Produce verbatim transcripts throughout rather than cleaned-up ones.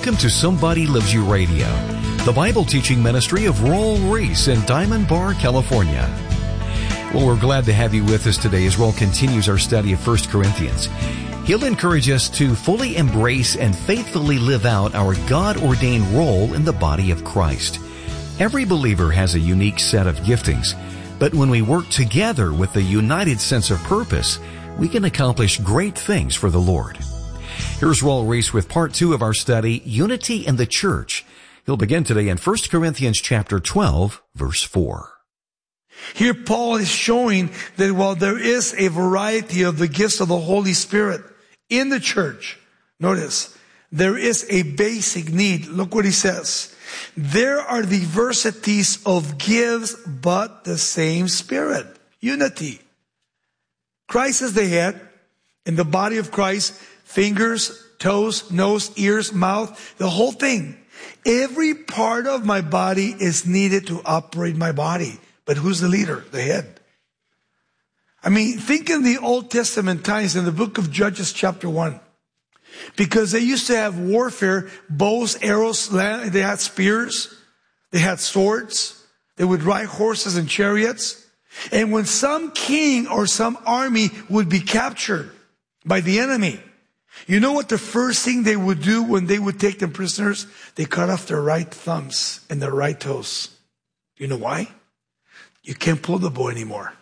Welcome to Somebody Loves You Radio, the Bible teaching ministry of Roel Reese in Diamond Bar, California. Well, we're glad to have you with us today as Roel continues our study of First Corinthians. He'll encourage us to fully embrace and faithfully live out our God-ordained role in the body of Christ. Every believer has a unique set of giftings, but when we work together with a united sense of purpose, we can accomplish great things for the Lord. Here's Roel Reese with part two of our study, Unity in the Church. He'll begin today in First Corinthians chapter twelve, verse four. Here Paul is showing that while there is a variety of the gifts of the Holy Spirit in the church, notice, there is a basic need. Look what he says. There are diversities of gifts, but the same Spirit. Unity. Christ is the head. In the body of Christ, fingers, toes, nose, ears, mouth, the whole thing. Every part of my body is needed to operate my body. But who's the leader? The head. I mean, think in the Old Testament times, in the book of Judges chapter one. Because they used to have warfare, bows, arrows, they had spears, they had swords, they would ride horses and chariots. And when some king or some army would be captured by the enemy, you know what the first thing they would do when they would take them prisoners? They cut off their right thumbs and their right toes. You know why? You can't pull the bow anymore.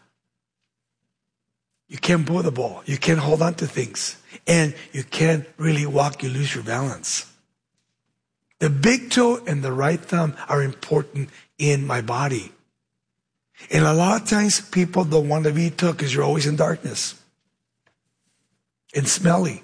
You can't pull the bow. You can't hold on to things. And you can't really walk. You lose your balance. The big toe and the right thumb are important in my body. And a lot of times people don't want to be took because you're always in darkness. And smelly.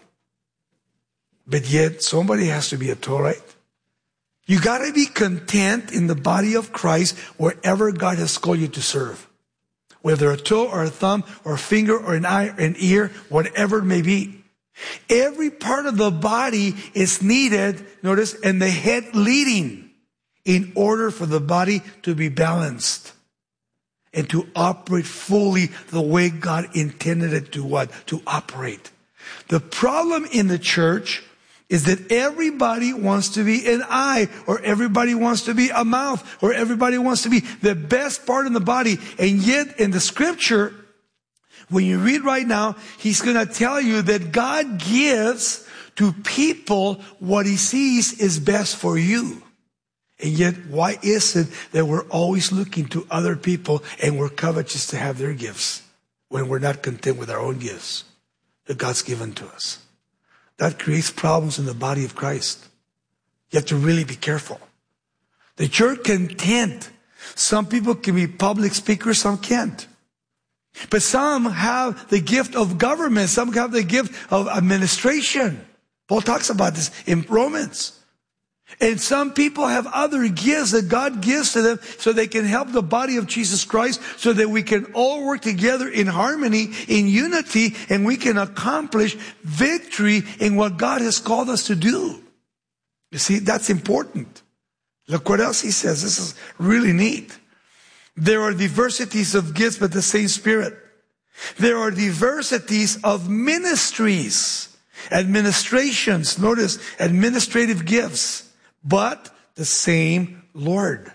But yet somebody has to be a toe, right? You got to be content in the body of Christ wherever God has called you to serve. Whether a toe or a thumb or a finger or an eye or an ear, whatever it may be. Every part of the body is needed, notice, and the head leading in order for the body to be balanced and to operate fully the way God intended it to what? To operate. The problem in the church is that everybody wants to be an eye, or everybody wants to be a mouth, or everybody wants to be the best part in the body. And yet in the scripture, when you read right now, he's going to tell you that God gives to people what he sees is best for you. And yet, why is it that we're always looking to other people and we're covetous to have their gifts when we're not content with our own gifts that God's given to us? That creates problems in the body of Christ. You have to really be careful. That you're content. Some people can be public speakers, some can't. But some have the gift of government. Some have the gift of administration. Paul talks about this in Romans. And some people have other gifts that God gives to them so they can help the body of Jesus Christ, so that we can all work together in harmony, in unity, and we can accomplish victory in what God has called us to do. You see, that's important. Look what else he says. This is really neat. There are diversities of gifts, but the same Spirit. There are diversities of ministries, administrations, notice, administrative gifts, but the same Lord.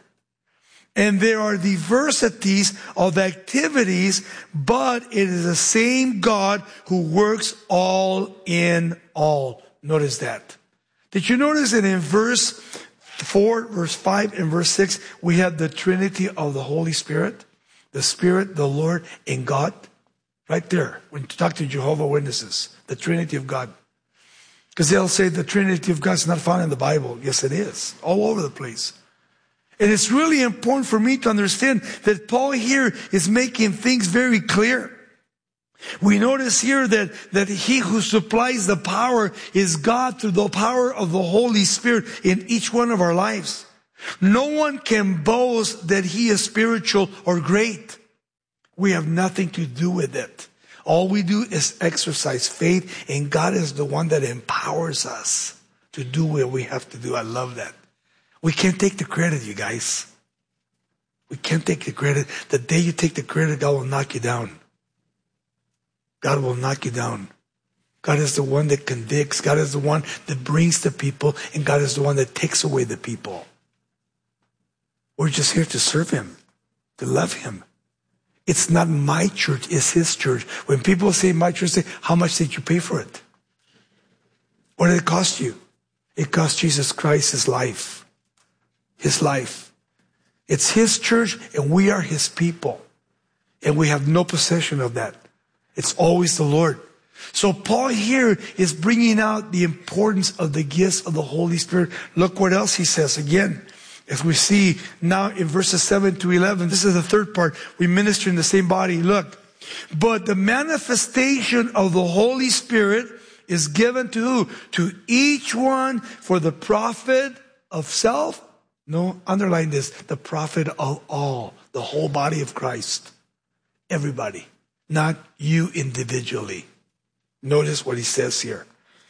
And there are diversities of activities, but it is the same God who works all in all. Notice that. Did you notice that in verse four, verse five, and verse six, we have the Trinity of the Holy Spirit? The Spirit, the Lord, and God. Right there, when you talk to Jehovah's Witnesses, the Trinity of God. Because they'll say the Trinity of God is not found in the Bible. Yes, it is. All over the place. And it's really important for me to understand that Paul here is making things very clear. We notice here that, that he who supplies the power is God through the power of the Holy Spirit in each one of our lives. No one can boast that he is spiritual or great. We have nothing to do with it. All we do is exercise faith, and God is the one that empowers us to do what we have to do. I love that. We can't take the credit, you guys. We can't take the credit. The day you take the credit, God will knock you down. God will knock you down. God is the one that convicts. God is the one that brings the people. And God is the one that takes away the people. We're just here to serve Him, to love Him. It's not my church, it's His church. When people say my church, say, how much did you pay for it? What did it cost you? It cost Jesus Christ His life. His life. It's His church and we are His people. And we have no possession of that. It's always the Lord. So Paul here is bringing out the importance of the gifts of the Holy Spirit. Look what else he says again. As we see now in verses seven to eleven, this is the third part. We minister in the same body. Look, but the manifestation of the Holy Spirit is given to who? To each one for the profit of self. No, underline this. The profit of all. The whole body of Christ. Everybody. Not you individually. Notice what he says here.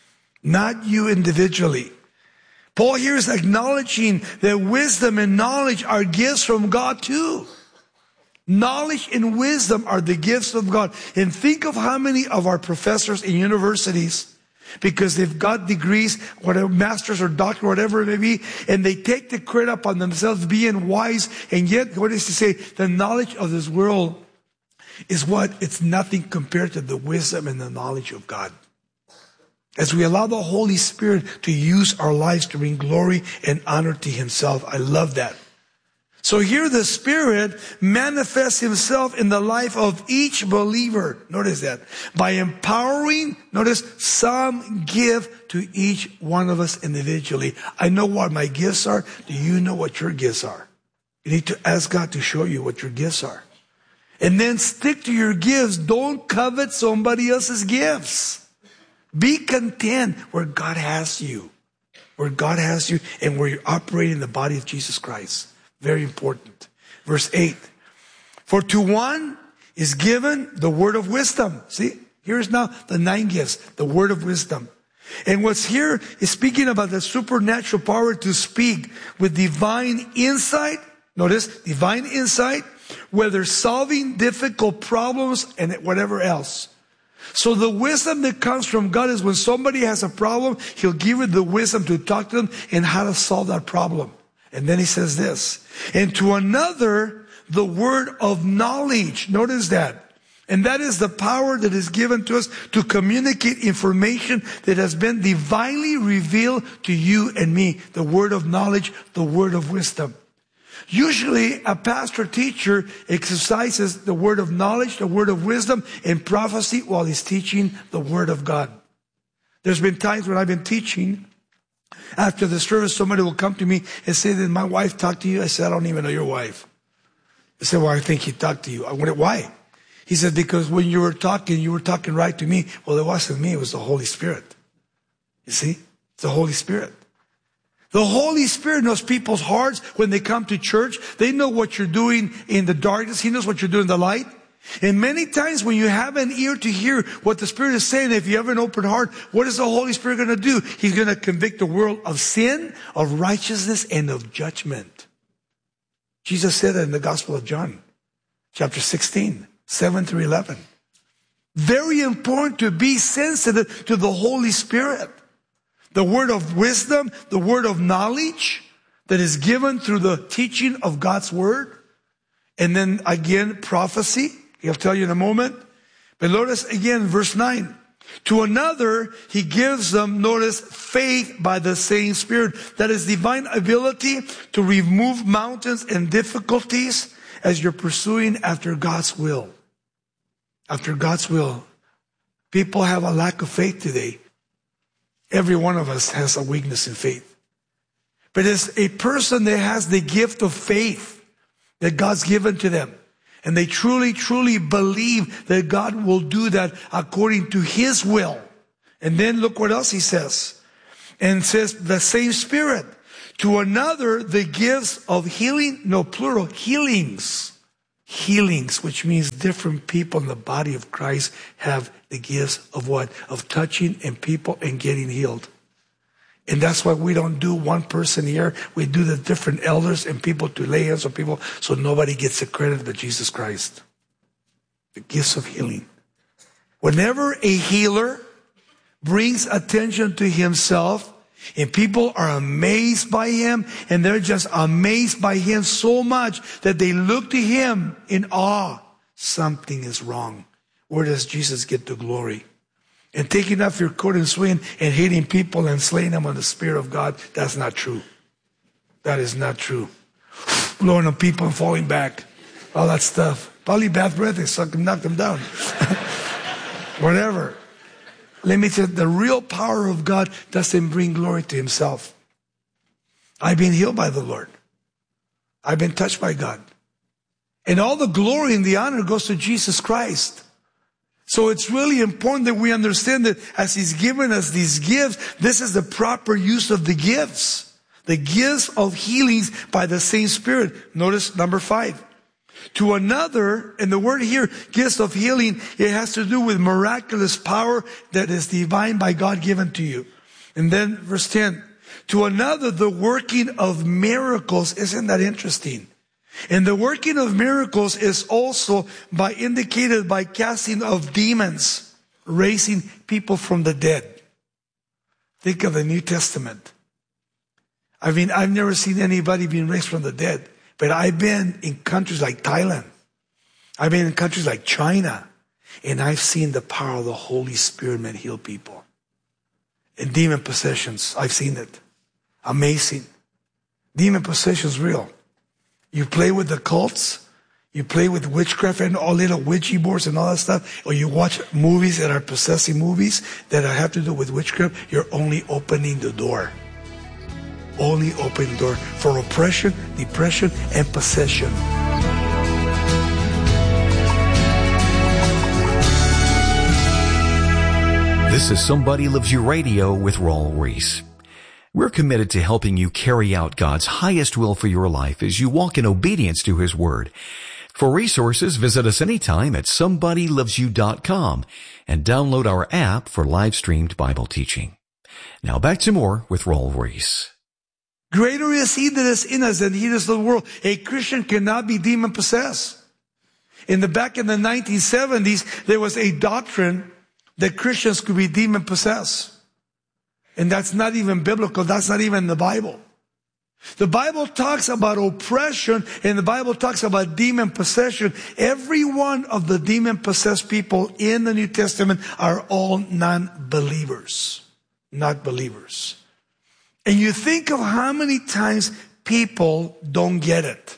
Not you individually. Paul here is acknowledging that wisdom and knowledge are gifts from God too. Knowledge and wisdom are the gifts of God. And think of how many of our professors in universities, because they've got degrees, whatever, masters or doctor, whatever it may be, and they take the credit upon themselves being wise, and yet, what does he say? The knowledge of this world is what? It's nothing compared to the wisdom and the knowledge of God. As we allow the Holy Spirit to use our lives to bring glory and honor to Himself. I love that. So here the Spirit manifests Himself in the life of each believer. Notice that. By empowering, notice, some give to each one of us individually. I know what my gifts are. Do you know what your gifts are? You need to ask God to show you what your gifts are. And then stick to your gifts. Don't covet somebody else's gifts. Be content where God has you. Where God has you and where you're operating in the body of Jesus Christ. Very important. Verse eight. For to one is given the word of wisdom. See, here's now the nine gifts. The word of wisdom. And what's here is speaking about the supernatural power to speak with divine insight. Notice, divine insight. Whether solving difficult problems and whatever else. So the wisdom that comes from God is when somebody has a problem, He'll give you the wisdom to talk to them and how to solve that problem. And then He says this, and to another, the word of knowledge. Notice that. And that is the power that is given to us to communicate information that has been divinely revealed to you and me. The word of knowledge, the word of wisdom. Usually a pastor teacher exercises the word of knowledge, the word of wisdom, and prophecy while he's teaching the word of God. There's been times when I've been teaching, after the service, somebody will come to me and say, did my wife talk to you? I said, I don't even know your wife. I said, well, I think he talked to you. I went, why? He said, because when you were talking, you were talking right to me. Well, it wasn't me, it was the Holy Spirit. You see? It's the Holy Spirit. The Holy Spirit knows people's hearts when they come to church. They know what you're doing in the darkness. He knows what you're doing in the light. And many times when you have an ear to hear what the Spirit is saying, if you have an open heart, what is the Holy Spirit going to do? He's going to convict the world of sin, of righteousness, and of judgment. Jesus said that in the Gospel of John, chapter sixteen, seven through eleven. Very important to be sensitive to the Holy Spirit. The word of wisdom, the word of knowledge that is given through the teaching of God's word. And then again, prophecy. He'll tell you in a moment. But notice again, verse nine. To another, He gives them, notice, faith by the same Spirit. That is divine ability to remove mountains and difficulties as you're pursuing after God's will. After God's will. People have a lack of faith today. Every one of us has a weakness in faith. But it's a person that has the gift of faith that God's given to them. And they truly, truly believe that God will do that according to His will. And then look what else He says. And it says the same Spirit. To another, the gifts of healing, no, plural, healings. Healings, which means different people in the body of Christ have the gifts of what? Of touching and people and getting healed. And that's why we don't do one person here. We do the different elders and people to lay hands on people so nobody gets the credit but Jesus Christ. The gifts of healing. Whenever a healer brings attention to himself, and people are amazed by him, and they're just amazed by him so much that they look to him in awe. Something is wrong. Where does Jesus get the glory? And taking off your coat and swing and hitting people and slaying them on the Spirit of God, that's not true. That is not true. Blowing on people and falling back. All that stuff. Probably bad breath, they suck them, knock them down. Whatever. Let me tell you, the real power of God doesn't bring glory to himself. I've been healed by the Lord. I've been touched by God. And all the glory and the honor goes to Jesus Christ. So it's really important that we understand that as he's given us these gifts, this is the proper use of the gifts. The gifts of healings by the same Spirit. Notice number five. To another, and the word here, gifts of healing, it has to do with miraculous power that is divine by God given to you. And then verse ten. To another, the working of miracles. Isn't that interesting? And the working of miracles is also by indicated by casting of demons, raising people from the dead. Think of the New Testament. I mean, I've never seen anybody being raised from the dead, but I've been in countries like Thailand. I've been in countries like China, and I've seen the power of the Holy Spirit man heal people. And demon possessions, I've seen it. Amazing. Demon possessions real. You play with the cults, you play with witchcraft and all little Ouija boards and all that stuff, or you watch movies that are possessive movies that have to do with witchcraft, you're only opening the door. Only opening the door for oppression, depression, and possession. This is Somebody Loves You Radio with Raul Ries. We're committed to helping you carry out God's highest will for your life as you walk in obedience to His Word. For resources, visit us anytime at somebody loves you dot com and download our app for live-streamed Bible teaching. Now back to more with Raul Ries. Greater is He that is in us than he that is in the world. A Christian cannot be demon-possessed. In the back in the nineteen seventies, there was a doctrine that Christians could be demon-possessed. And that's not even biblical. That's not even in the Bible. The Bible talks about oppression, and the Bible talks about demon possession. Every one of the demon-possessed people in the New Testament are all non-believers. Not believers. And you think of how many times people don't get it.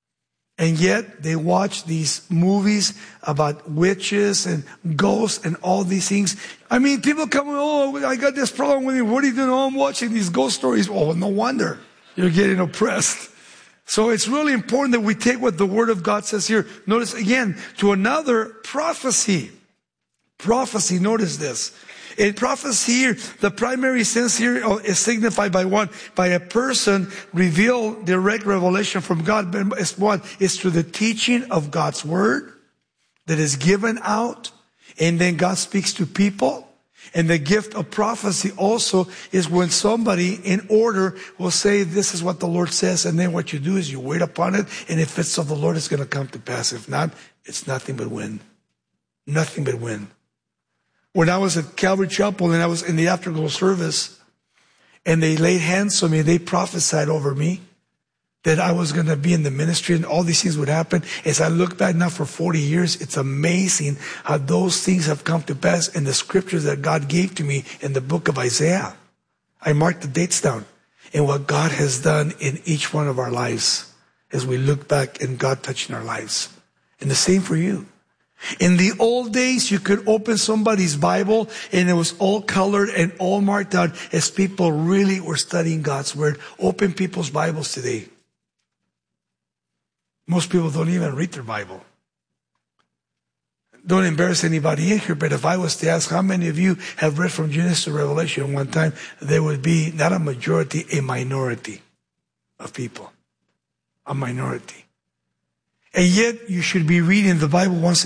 And yet they watch these movies about witches and ghosts and all these things. I mean, people come, oh, I got this problem with you. What are you doing? Oh, I'm watching these ghost stories. Oh, no wonder you're getting oppressed. So it's really important that we take what the Word of God says here. Notice again, to another, prophecy. Prophecy, notice this. In prophecy here, the primary sense here is signified by one, by a person revealed direct revelation from God. But it's what? It's through the teaching of God's Word that is given out, and then God speaks to people. And the gift of prophecy also is when somebody in order will say, this is what the Lord says, and then what you do is you wait upon it, and if it's of the Lord, it's going to come to pass. If not, it's nothing but wind. Nothing but wind. When I was at Calvary Chapel and I was in the afterglow service and they laid hands on me, they prophesied over me that I was going to be in the ministry and all these things would happen. As I look back now for forty years, it's amazing how those things have come to pass in the scriptures that God gave to me in the book of Isaiah. I marked the dates down and what God has done in each one of our lives as we look back and God touching our lives. And the same for you. In the old days, you could open somebody's Bible and it was all colored and all marked out as people really were studying God's Word. Open people's Bibles today. Most people don't even read their Bible. Don't embarrass anybody in here, but if I was to ask how many of you have read from Genesis to Revelation one time, there would be not a majority, a minority of people. A minority. And yet, you should be reading the Bible once